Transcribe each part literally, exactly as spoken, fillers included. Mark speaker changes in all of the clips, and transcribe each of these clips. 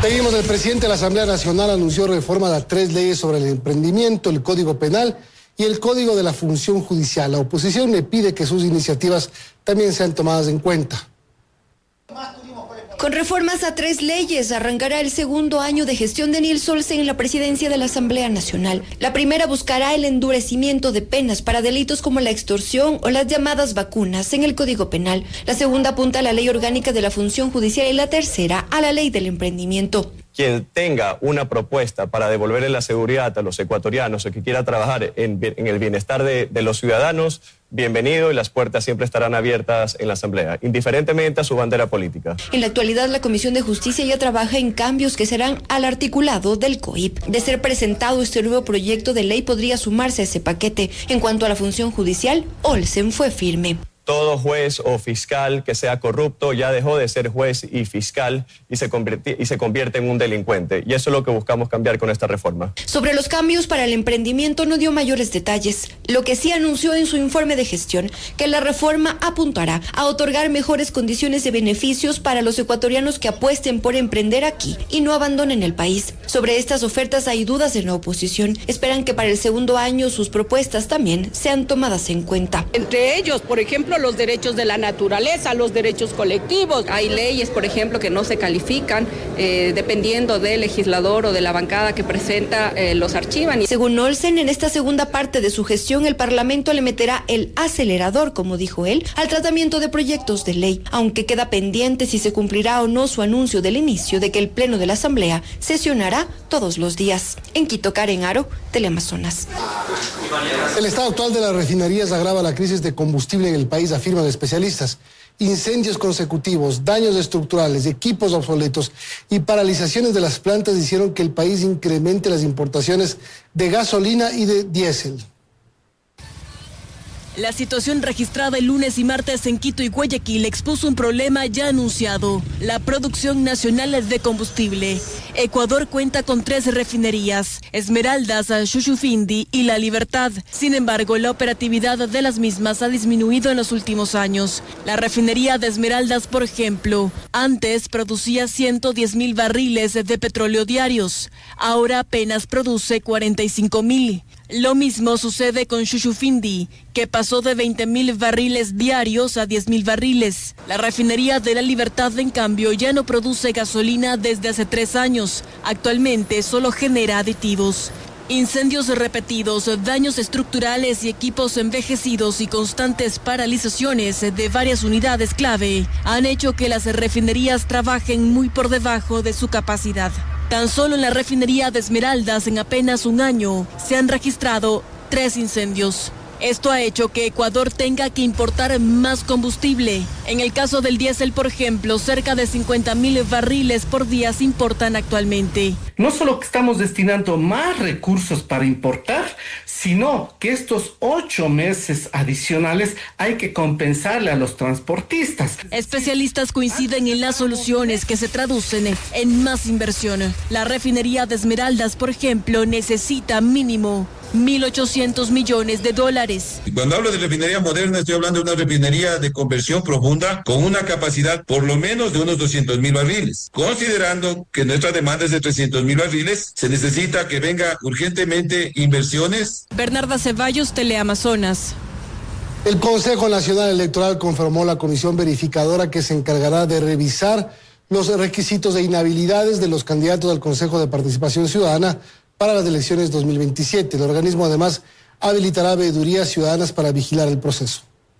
Speaker 1: Seguimos. El presidente de la Asamblea Nacional anunció reformas a tres leyes sobre el emprendimiento, el Código Penal y el Código de la Función Judicial. La oposición le pide que sus iniciativas también sean tomadas en cuenta.
Speaker 2: Con reformas a tres leyes arrancará el segundo año de gestión de Nils Olsen en la presidencia de la Asamblea Nacional. La primera buscará el endurecimiento de penas para delitos como la extorsión o las llamadas vacunas en el Código Penal. La segunda apunta a la Ley Orgánica de la Función Judicial y la tercera a la Ley del Emprendimiento.
Speaker 3: Quien tenga una propuesta para devolverle la seguridad a los ecuatorianos o que quiera trabajar en, en el bienestar de, de los ciudadanos, bienvenido, y las puertas siempre estarán abiertas en la Asamblea, indiferentemente a su bandera política.
Speaker 2: En la actualidad, la Comisión de Justicia ya trabaja en cambios que serán al articulado del C O I P. De ser presentado este nuevo proyecto de ley, podría sumarse a ese paquete. En cuanto a la función judicial, Olsen fue firme.
Speaker 3: Todo juez o fiscal que sea corrupto ya dejó de ser juez y fiscal y se, convierte, y se convierte en un delincuente. Y eso es lo que buscamos cambiar con esta reforma.
Speaker 2: Sobre los cambios para el emprendimiento no dio mayores detalles. Lo que sí anunció en su informe de gestión, que la reforma apuntará a otorgar mejores condiciones de beneficios para los ecuatorianos que apuesten por emprender aquí y no abandonen el país. Sobre estas ofertas hay dudas en la oposición. Esperan que para el segundo año sus propuestas también sean tomadas en cuenta.
Speaker 4: Entre ellos, por ejemplo, los derechos de la naturaleza, los derechos colectivos. Hay leyes, por ejemplo, que no se califican eh, dependiendo del legislador o de la bancada que presenta, eh, los archivan.
Speaker 2: Según Olsen, en esta segunda parte de su gestión, el Parlamento le meterá el acelerador, como dijo él, al tratamiento de proyectos de ley, aunque queda pendiente si se cumplirá o no su anuncio del inicio de que el Pleno de la Asamblea sesionará todos los días. En Quito, Karen Aro, Teleamazonas.
Speaker 1: El estado actual de las refinerías agrava la crisis de combustible en el país, afirman especialistas. Incendios consecutivos, daños estructurales, equipos obsoletos y paralizaciones de las plantas hicieron que el país incremente las importaciones de gasolina y de diésel.
Speaker 5: La situación registrada el lunes y martes en Quito y Guayaquil expuso un problema ya anunciado: la producción nacional de combustible. Ecuador cuenta con tres refinerías: Esmeraldas, Shushufindi y La Libertad. Sin embargo, la operatividad de las mismas ha disminuido en los últimos años. La refinería de Esmeraldas, por ejemplo, antes producía ciento diez mil barriles de petróleo diarios. Ahora apenas produce cuarenta y cinco mil. Lo mismo sucede con Shushufindi, que pasó de veinte mil barriles diarios a diez mil barriles. La refinería de La Libertad, en cambio, ya no produce gasolina desde hace tres años. Actualmente solo genera aditivos. Incendios repetidos, daños estructurales y equipos envejecidos y constantes paralizaciones de varias unidades clave han hecho que las refinerías trabajen muy por debajo de su capacidad. Tan solo en la refinería de Esmeraldas, en apenas un año, se han registrado tres incendios. Esto ha hecho que Ecuador tenga que importar más combustible. En el caso del diésel, por ejemplo, cerca de cincuenta mil barriles por día se importan actualmente.
Speaker 6: No solo que estamos destinando más recursos para importar, sino que estos ocho meses adicionales hay que compensarle a los transportistas.
Speaker 5: Especialistas coinciden en las soluciones que se traducen en más inversión. La refinería de Esmeraldas, por ejemplo, necesita mínimo mil ochocientos millones de dólares.
Speaker 7: Cuando hablo de refinería moderna, estoy hablando de una refinería de conversión profunda con una capacidad por lo menos de unos doscientos mil barriles. Considerando que nuestra demanda es de trescientos mil barriles, se necesita que venga urgentemente inversiones.
Speaker 5: Bernarda Ceballos, Teleamazonas.
Speaker 1: El Consejo Nacional Electoral confirmó la comisión verificadora que se encargará de revisar los requisitos de inhabilidades de los candidatos al Consejo de Participación Ciudadana para las elecciones dos mil veintisiete. El organismo además habilitará veedurías ciudadanas para vigilar el proceso.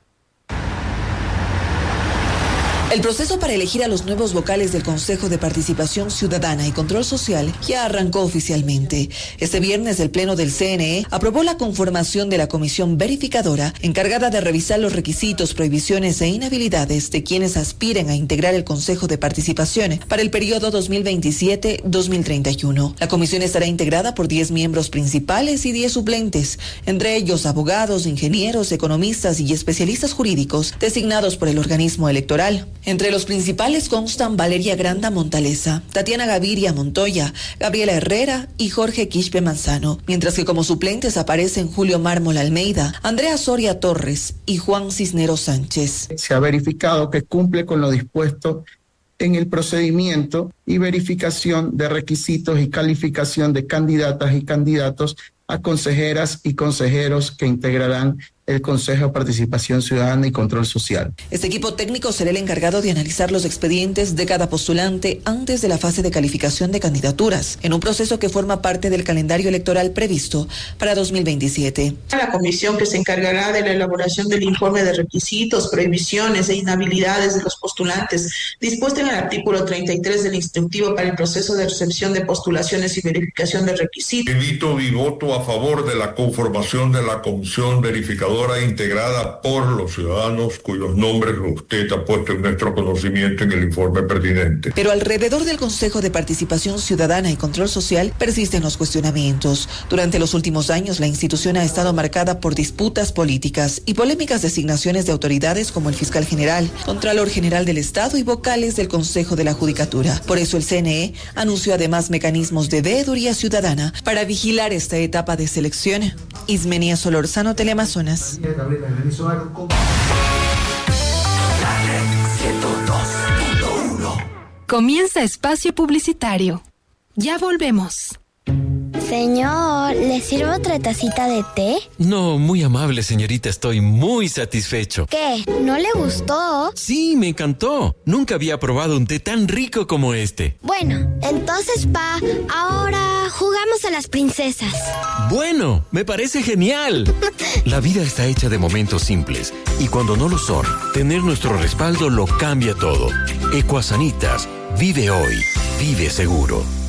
Speaker 8: El proceso para elegir a los nuevos vocales del Consejo de Participación Ciudadana y Control Social ya arrancó oficialmente. Este viernes el Pleno del C N E aprobó la conformación de la comisión verificadora encargada de revisar los requisitos, prohibiciones e inhabilidades de quienes aspiren a integrar el Consejo de Participación para el periodo dos mil veintisiete a dos mil treinta y uno. La comisión estará integrada por diez miembros principales y diez suplentes, entre ellos abogados, ingenieros, economistas y especialistas jurídicos designados por el organismo electoral. Entre los principales constan Valeria Granda Montaleza, Tatiana Gaviria Montoya, Gabriela Herrera y Jorge Quispe Manzano, mientras que como suplentes aparecen Julio Mármol Almeida, Andrea Soria Torres y Juan Cisneros Sánchez.
Speaker 9: Se ha verificado que cumple con lo dispuesto en el procedimiento y verificación de requisitos y calificación de candidatas y candidatos a consejeras y consejeros que integrarán el Consejo de Participación Ciudadana y Control Social.
Speaker 8: Este equipo técnico será el encargado de analizar los expedientes de cada postulante antes de la fase de calificación de candidaturas, en un proceso que forma parte del calendario electoral previsto para dos mil veintisiete.
Speaker 10: La comisión que se encargará de la elaboración del informe de requisitos, prohibiciones e inhabilidades de los postulantes, dispuesta en el artículo treinta y tres del instructivo para el proceso de recepción de postulaciones y verificación de requisitos.
Speaker 11: Emito mi voto a favor de la conformación de la comisión verificadora integrada por los ciudadanos cuyos nombres usted ha puesto en nuestro conocimiento en el informe pertinente.
Speaker 8: Pero alrededor del Consejo de Participación Ciudadana y Control Social persisten los cuestionamientos. Durante los últimos años, la institución ha estado marcada por disputas políticas y polémicas designaciones de autoridades como el fiscal general, Contralor General del Estado y vocales del Consejo de la Judicatura. Por eso el C N E anunció además mecanismos de veeduría ciudadana para vigilar esta etapa de selección. Ismenia Solorzano, Teleamazonas.
Speaker 12: Comienza espacio publicitario. Ya volvemos.
Speaker 13: Señor, ¿le sirvo otra tacita de té?
Speaker 14: No, muy amable, señorita. Estoy muy satisfecho.
Speaker 13: ¿Qué? ¿No le gustó?
Speaker 14: Sí, me encantó. Nunca había probado un té tan rico como este.
Speaker 13: Bueno, entonces, pa, ahora jugamos a las princesas.
Speaker 14: Bueno, me parece genial. La vida está hecha de momentos simples. Y cuando no lo son, tener nuestro respaldo lo cambia todo. Ecuasanitas. Vive hoy. Vive seguro.